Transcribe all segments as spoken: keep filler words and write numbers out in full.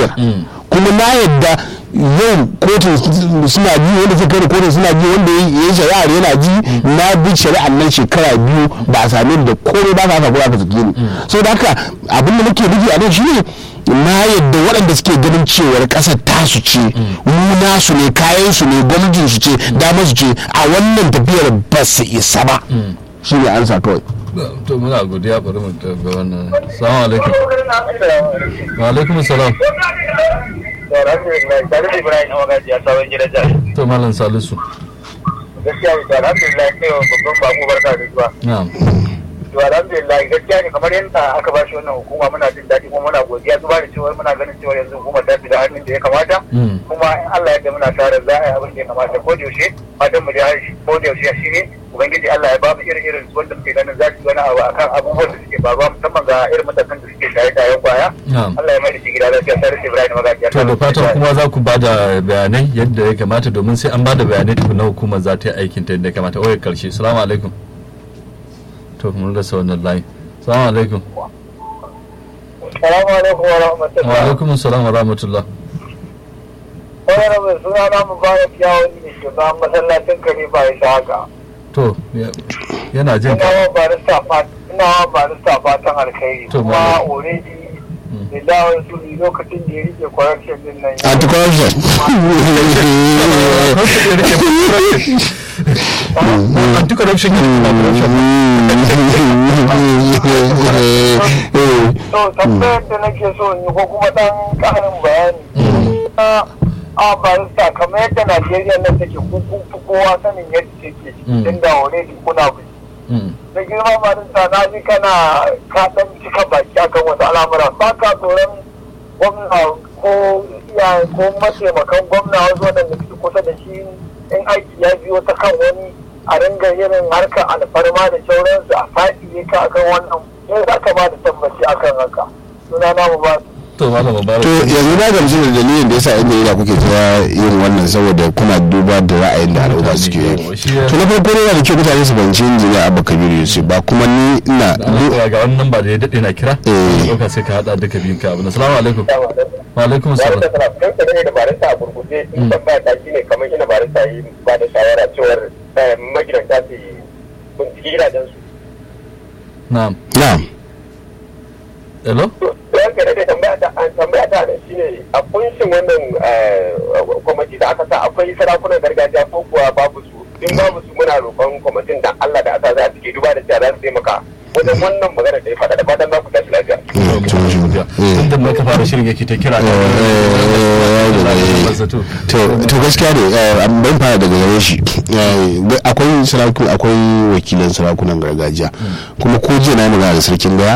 jam'iyyar kuma na yadda yau kotun suna ji wanda suka kai kotun suna ji wanda ya yi shari'ar yana ji na bi shari'ar nan shekara biyu ba a sami da komai ba ka haka kuma ka sake ni so da haka abin da muke nufi a nan shine na yadda waɗanda suke ganin cewar ƙasar tasu ce mu nasu ne kayan su ne gwamnatin su ce damar su ce a wannan tafiyar ba su isa ba shi ne an sa kawai. To muna godiya bari mu ga wannan. Assalamu alaikum. Wa alaikum salam. To malam Salisu. Gaskiya ne alhamdulillah kai babban bako barka da zuwa. Na'am. To alhamdulillah gaskiya ne kamar yadda aka ba shi wannan hukuma muna jin daɗi kuma muna godiya zuba da cewa muna ganin cewa yanzu hukumar ta fi da hannun da ya kamata kuma in Allah ya muna tare za a yi abin da ya kamata ko da yaushe fatan mu da ko da yaushe shi ne ubangiji Allah ya ba mu irin irin wanda muke ganin za su yi wani abu akan abubuwan da suke faruwa musamman ga irin matakan da suke shaye shayen kwaya Allah ya mai da shi gida lafiya sai da Ibrahim Magaji. To da fatan kuma za ku ba da bayanai yadda ya kamata domin sai an ba da bayanai tukuna hukumar za ta yi aikin ta yadda ya kamata. Wayar karshe. Assalamu alaikum. To mun rasa wannan layi. Assalamu alaikum. Assalamu alaikum wa rahmatullah. Wa alaikum assalam wa rahmatullah. Wani rabin suna na Mubarak Yawon ne shugaban masallacin Khalifa ya sha haka. To yana jin ka. Ina wa barista fatan alkhairi kuma already da dawon su lokacin da ya rike correction din nan. Anti-corruption. Anti-corruption. So tambayar da nake so in yi ko kuma dan karin bayani. A barista kamar yadda Najeriya nan take kuku kowa sanin yadda take cikin da already kuna bi. Da girma barista na ji kana kaɗan cika baki akan wasu al'amura ba ka tsoron gwamna ko iyaye ko mataimakan gwamna wasu waɗanda suke kusa da shi in aiki ya biyo ta kan wani a ringa irin harkar alfarma da sauransu a faɗi ka akan wannan yau za ka ba da tabbaci akan haka suna na mu ba to malam Mubarak. To yanzu na gamsu da dalilin da yasa inda yana kuke ta yin wannan saboda kuna duba da ra'ayin da al'umma suke yi. To na farko yana da kyau mutane su fahimci injiniya Abba Kabiru Yusuf ba kuma ni ina ga wannan ba da ya dade na kira. Eh. Sai ka hada duka biyun ka abu. Assalamu alaikum. Wa alaikum assalam. Kai da barista a gurguje in tambaya ta shine kamar ina barista yi ba da shawara cewar magidanta su binciki gidajen su. Na'am. Na'am. Hello? Ranka da tambaya ta an tambaya ta da shine a kunshin wannan kwamiti da aka sa akwai sarakunan gargajiya ko kuwa babu su in babu su muna roƙon kwamitin da Allah da asa za su ke duba da cewa za su taimaka wajen wannan magana da ya faɗa da fatan za ku tashi lafiya. Tunda mai ka fara shirin yake ta kira to gaskiya ne ban fara daga gare shi akwai sarakuna akwai wakilan sarakunan gargajiya kuma ko jiya na magana da sarkin gaya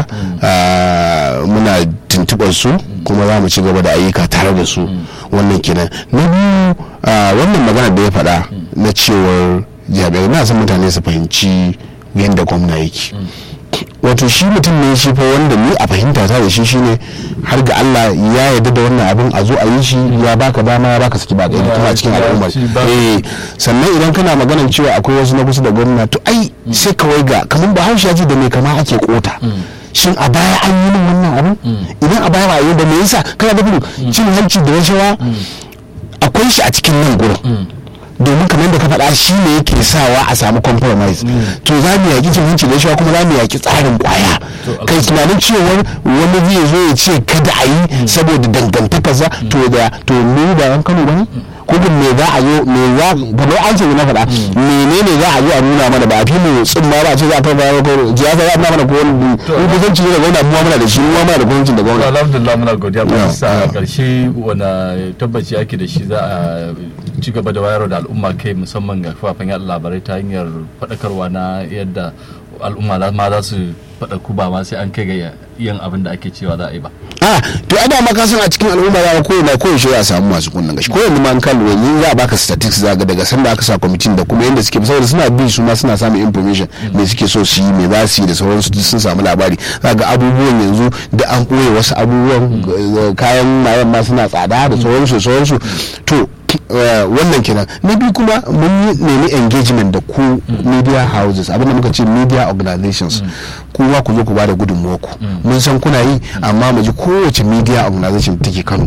muna tuntuɓar su kuma za mu ci gaba da ayyuka tare da su wannan kenan na biyu wannan magana da ya faɗa na cewar jami'ai na san mutane su fahimci yadda gwamna yake wato shi mutum ne shi fa wanda ni a fahimta ta da shi shine har ga Allah ya yarda da wannan abin a zo a yi shi ya baka dama ya baka saki ba kai kuma a cikin al'ummar eh sannan idan kana maganar cewa akwai wasu na kusa da gwamna to ai sai kawai ga kamar ba haushi ji da me kama ake kota shin a baya an yi min wannan abin idan a baya ba a yi ba me yasa kana da cin hanci da rashawa akwai shi a cikin nan gurin domin kamar da ka faɗa shi ne yake sawa a samu compromise to za mu yaƙi cin hanci da shawa kuma za mu yaƙi tsarin kwaya kai tunanin cewar wani zai zo ya ce kada a yi saboda dangantaka za to da to mu da yan Kano bane kudin me za a zo me za ba an ce na faɗa menene za a zo a nuna mana ba a fi mu tsimma ba a ce za a kai ba ko jiyasa za a nuna mana ko wani in kusanci ne da gwamna mu muna da shi mu muna da gwamnatin da gwamna alhamdulillah muna godiya ba sa karshe wani tabbaci ake da shi za a ci gaba da wayar da al'umma kai musamman ga kafafen yaɗa labarai ta hanyar faɗakarwa na yadda al'umma ma za su faɗaku ba ma sai an kai ga yin abin da ake cewa za a yi ba. a to a dama ka san a cikin al'umma za ko na ko shi za a samu masu kunnan gashi ko yanzu ma an kallo yanzu za a baka statistics za ga daga sanda aka sa kwamitin da kuma yanda suke saboda suna bin su ma suna samun information me suke so su yi me za su yi da sauransu duk sun samu labari za ga abubuwan yanzu da an ɓoye wasu abubuwan kayan mayan ma suna tsada da sauransu sauransu to wannan kenan na biyu kuma mun yi nemi engagement da ku media houses abinda muka ce media organizations kowa ku zo ku bada gudunmuwa ku mun san kuna yi amma mu ji kowace media organization take Kano